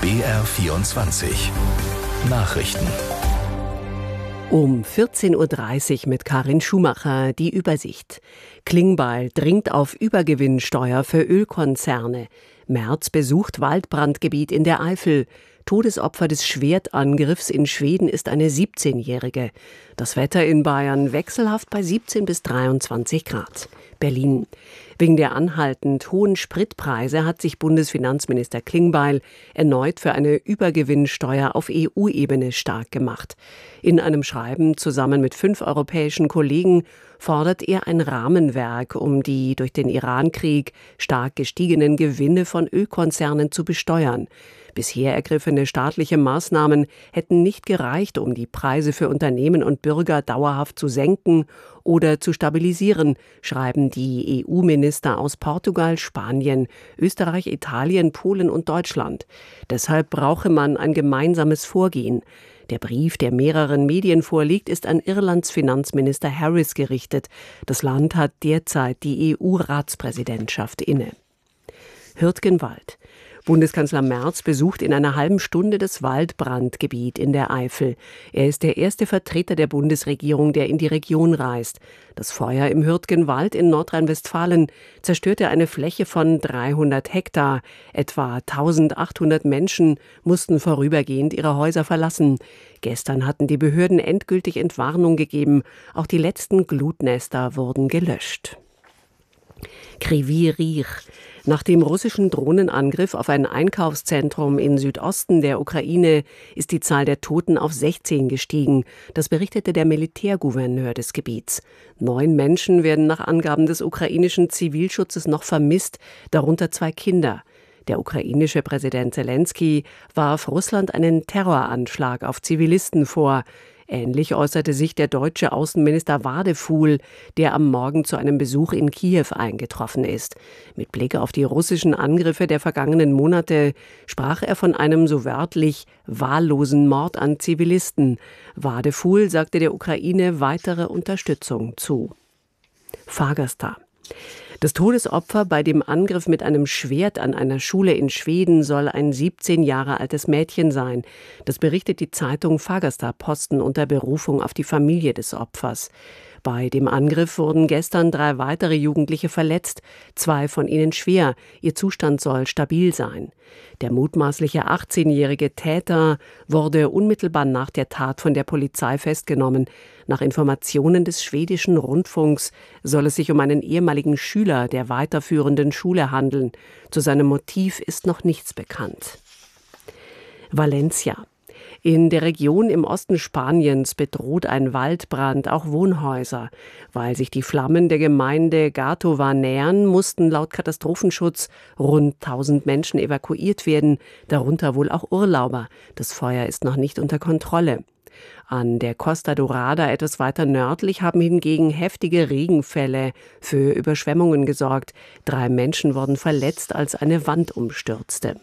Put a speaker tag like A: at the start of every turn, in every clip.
A: BR24 Nachrichten.
B: Um 14.30 Uhr mit Karin Schumacher die Übersicht. Klingbeil dringt auf Übergewinnsteuer für Ölkonzerne. Merz besucht Waldbrandgebiet in der Eifel. Todesopfer des Schwertangriffs in Schweden ist eine 17-Jährige. Das Wetter in Bayern wechselhaft bei 17 bis 23 Grad. Berlin. Wegen der anhaltend hohen Spritpreise hat sich Bundesfinanzminister Klingbeil erneut für eine Übergewinnsteuer auf EU-Ebene stark gemacht. In einem Schreiben zusammen mit 5 europäischen Kollegen fordert er ein Rahmenwerk, um die durch den Irankrieg stark gestiegenen Gewinne von Ölkonzernen zu besteuern. Bisher ergriffene staatliche Maßnahmen hätten nicht gereicht, um die Preise für Unternehmen und Bürger dauerhaft zu senken oder zu stabilisieren, schreiben die EU-Minister aus Portugal, Spanien, Österreich, Italien, Polen und Deutschland. Deshalb brauche man ein gemeinsames Vorgehen. Der Brief, der mehreren Medien vorliegt, ist an Irlands Finanzminister Harris gerichtet. Das Land hat derzeit die EU-Ratspräsidentschaft inne. Hürtgenwald. Bundeskanzler Merz besucht in einer halben Stunde das Waldbrandgebiet in der Eifel. Er ist der erste Vertreter der Bundesregierung, der in die Region reist. Das Feuer im Hürtgenwald in Nordrhein-Westfalen zerstörte eine Fläche von 300 Hektar. Etwa 1800 Menschen mussten vorübergehend ihre Häuser verlassen. Gestern hatten die Behörden endgültig Entwarnung gegeben. Auch die letzten Glutnester wurden gelöscht. Kryvyi Rih. Nach dem russischen Drohnenangriff auf ein Einkaufszentrum im Südosten der Ukraine ist die Zahl der Toten auf 16 gestiegen. Das berichtete der Militärgouverneur des Gebiets. 9 Menschen werden nach Angaben des ukrainischen Zivilschutzes noch vermisst, darunter 2 Kinder. Der ukrainische Präsident Selenskyj warf Russland einen Terroranschlag auf Zivilisten vor. Ähnlich äußerte sich der deutsche Außenminister Wadefuhl, der am Morgen zu einem Besuch in Kiew eingetroffen ist. Mit Blick auf die russischen Angriffe der vergangenen Monate sprach er von einem so wörtlich wahllosen Mord an Zivilisten. Wadefuhl sagte der Ukraine weitere Unterstützung zu. Fagersta. Das Todesopfer bei dem Angriff mit einem Schwert an einer Schule in Schweden soll ein 17 Jahre altes Mädchen sein. Das berichtet die Zeitung Fagersta-Posten unter Berufung auf die Familie des Opfers. Bei dem Angriff wurden gestern 3 weitere Jugendliche verletzt, 2 von ihnen schwer. Ihr Zustand soll stabil sein. Der mutmaßliche 18-jährige Täter wurde unmittelbar nach der Tat von der Polizei festgenommen. Nach Informationen des schwedischen Rundfunks soll es sich um einen ehemaligen Schüler der weiterführenden Schule handeln. Zu seinem Motiv ist noch nichts bekannt. Valencia. In der Region im Osten Spaniens bedroht ein Waldbrand auch Wohnhäuser. Weil sich die Flammen der Gemeinde Gàtova nähern, mussten laut Katastrophenschutz rund 1000 Menschen evakuiert werden, darunter wohl auch Urlauber. Das Feuer ist noch nicht unter Kontrolle. An der Costa Dorada, etwas weiter nördlich, haben hingegen heftige Regenfälle für Überschwemmungen gesorgt. 3 Menschen wurden verletzt, als eine Wand umstürzte.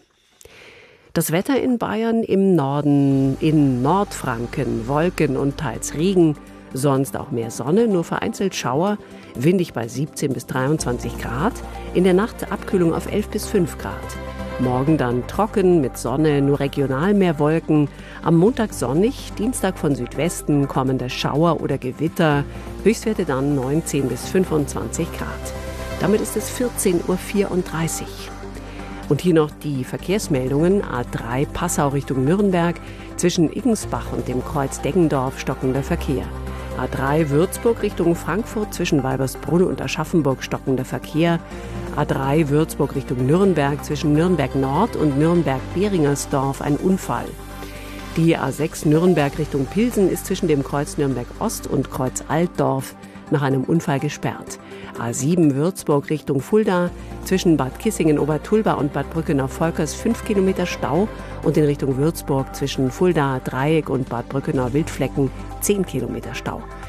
B: Das Wetter in Bayern im Norden, in Nordfranken, Wolken und teils Regen, sonst auch mehr Sonne, nur vereinzelt Schauer, windig bei 17 bis 23 Grad, in der Nacht Abkühlung auf 11 bis 5 Grad. Morgen dann trocken, mit Sonne, nur regional mehr Wolken, am Montag sonnig, Dienstag von Südwesten kommende Schauer oder Gewitter, Höchstwerte dann 19 bis 25 Grad. Damit ist es 14.34 Uhr. Und hier noch die Verkehrsmeldungen. A3 Passau Richtung Nürnberg, zwischen Iggensbach und dem Kreuz Deggendorf stockender Verkehr. A3 Würzburg Richtung Frankfurt, zwischen Weibersbrunn und Aschaffenburg stockender Verkehr. A3 Würzburg Richtung Nürnberg, zwischen Nürnberg Nord und Nürnberg-Behringersdorf ein Unfall. Die A6 Nürnberg Richtung Pilsen ist zwischen dem Kreuz Nürnberg Ost und Kreuz Altdorf nach einem Unfall gesperrt. A7 Würzburg Richtung Fulda, zwischen Bad Kissingen-Obertulba und Bad Brückenau-Volkers 5 Kilometer Stau und in Richtung Würzburg zwischen Fulda, Dreieck und Bad Brückenau-Wildflecken 10 Kilometer Stau.